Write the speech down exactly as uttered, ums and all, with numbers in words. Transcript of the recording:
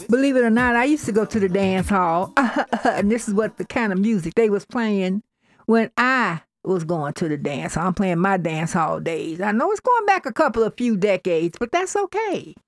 Believe it or not, I used to go to the dance hall, and this is what the kind of music they was playing when I was going to the dance hall. I'm playing my dance hall days. I know it's going back a couple of few decades, but that's okay.